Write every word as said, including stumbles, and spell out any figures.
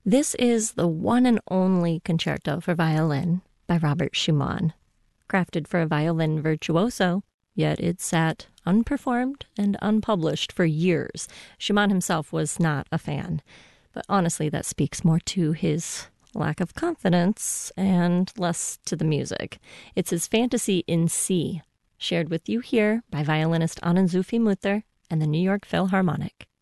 This is the one and only concerto for violin by Robert Schumann. Crafted for a violin virtuoso, yet it sat unperformed and unpublished for years. Schumann himself was not a fan, but honestly that speaks more to his lack of confidence and less to the music. It's his Fantasy in C, shared with you here by violinist Ann-Sophie Mutter and the New York Philharmonic.